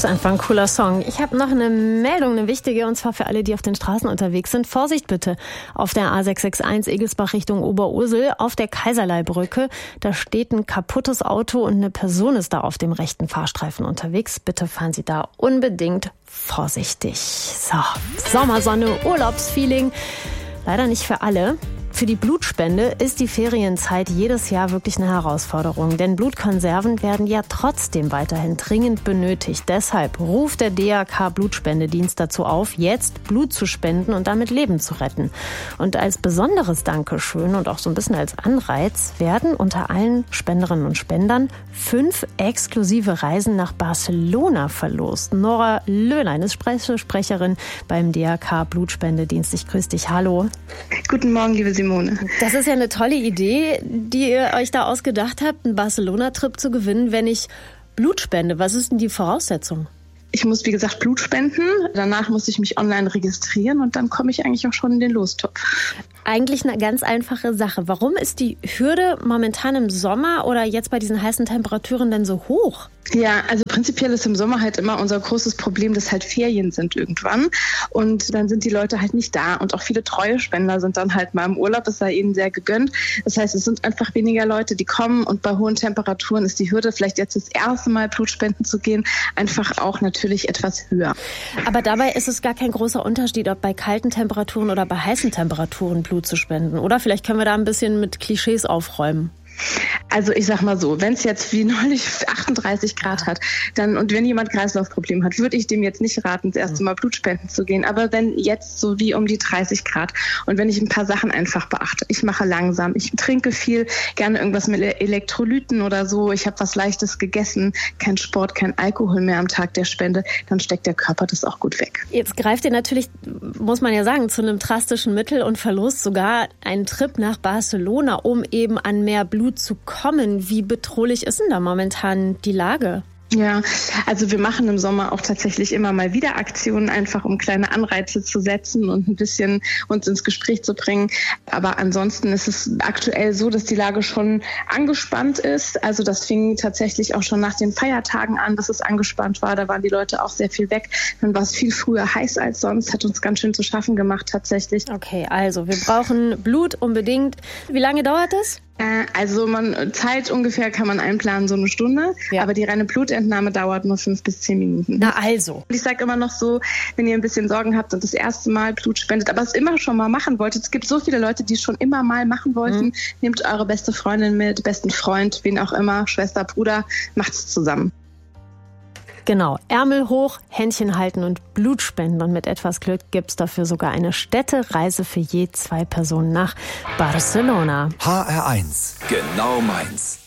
Ist einfach ein cooler Song. Ich habe noch eine Meldung, eine wichtige, und zwar für alle, die auf den Straßen unterwegs sind. Vorsicht bitte auf der A661 Egelsbach Richtung Oberursel auf der Kaiserlei-Brücke. Da steht ein kaputtes Auto und eine Person ist da auf dem rechten Fahrstreifen unterwegs. Bitte fahren Sie da unbedingt vorsichtig. So, Sommersonne, Urlaubsfeeling. Leider nicht für alle. Für die Blutspende ist die Ferienzeit jedes Jahr wirklich eine Herausforderung, denn Blutkonserven werden ja trotzdem weiterhin dringend benötigt. Deshalb ruft der DRK Blutspendedienst dazu auf, jetzt Blut zu spenden und damit Leben zu retten. Und als besonderes Dankeschön und auch so ein bisschen als Anreiz werden unter allen Spenderinnen und Spendern 5 exklusive Reisen nach Barcelona verlost. Nora Löhlein ist Sprecherin beim DRK Blutspendedienst. Ich grüße dich. Hallo. Guten Morgen, liebe Simone. Das ist ja eine tolle Idee, die ihr euch da ausgedacht habt, einen Barcelona-Trip zu gewinnen, wenn ich Blut spende. Was ist denn die Voraussetzung? Ich muss, wie gesagt, Blut spenden. Danach muss ich mich online registrieren und dann komme ich eigentlich auch schon in den Lostopf. Eigentlich eine ganz einfache Sache. Warum ist die Hürde momentan im Sommer oder jetzt bei diesen heißen Temperaturen denn so hoch? Ja, also prinzipiell ist im Sommer halt immer unser großes Problem, dass halt Ferien sind irgendwann und dann sind die Leute halt nicht da und auch viele treue Spender sind dann halt mal im Urlaub, das sei ihnen sehr gegönnt. Das heißt, es sind einfach weniger Leute, die kommen und bei hohen Temperaturen ist die Hürde, vielleicht jetzt das erste Mal Blut spenden zu gehen, einfach auch natürlich etwas höher. Aber dabei ist es gar kein großer Unterschied, ob bei kalten Temperaturen oder bei heißen Temperaturen Blut zu spenden, oder? Vielleicht können wir da ein bisschen mit Klischees aufräumen. Also ich sag mal so, wenn es jetzt wie neulich 38 Grad hat, dann und wenn jemand Kreislaufproblem hat, würde ich dem jetzt nicht raten, das erste Mal Blutspenden zu gehen. Aber wenn jetzt so wie um die 30 Grad und wenn ich ein paar Sachen einfach beachte, ich mache langsam, ich trinke viel, gerne irgendwas mit Elektrolyten oder so, ich habe was Leichtes gegessen, kein Sport, kein Alkohol mehr am Tag der Spende, dann steckt der Körper das auch gut weg. Jetzt greift ihr natürlich, muss man ja sagen, zu einem drastischen Mittel und Verlust sogar einen Trip nach Barcelona, um eben an mehr Blut zu kommen. Wie bedrohlich ist denn da momentan die Lage? Ja, also wir machen im Sommer auch tatsächlich immer mal wieder Aktionen, einfach um kleine Anreize zu setzen und ein bisschen uns ins Gespräch zu bringen. Aber ansonsten ist es aktuell so, dass die Lage schon angespannt ist. Also das fing tatsächlich auch schon nach den Feiertagen an, dass es angespannt war. Da waren die Leute auch sehr viel weg. Dann war es viel früher heiß als sonst, hat uns ganz schön zu schaffen gemacht tatsächlich. Okay, also wir brauchen Blut unbedingt. Wie lange dauert es? Also Zeit ungefähr kann man einplanen, so eine Stunde. Ja. Aber die reine Blutentnahme dauert nur 5 bis 10 Minuten. Na also. Ich sage immer noch so, wenn ihr ein bisschen Sorgen habt und das erste Mal Blut spendet, aber es immer schon mal machen wolltet. Es gibt so viele Leute, die es schon immer mal machen wollten. Nehmt eure beste Freundin mit, besten Freund, wen auch immer, Schwester, Bruder, macht's zusammen. Genau, Ärmel hoch, Händchen halten und Blut spenden. Und mit etwas Glück gibt's dafür sogar eine Städtereise für je 2 Personen nach Barcelona. HR1, genau meins.